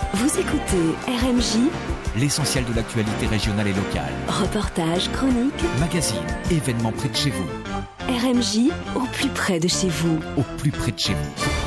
Vous écoutez RMJ, l'essentiel de l'actualité régionale et locale. Reportages, chroniques, magazines, événements près de chez vous. RMJ, au plus près de chez vous. Au plus près de chez vous.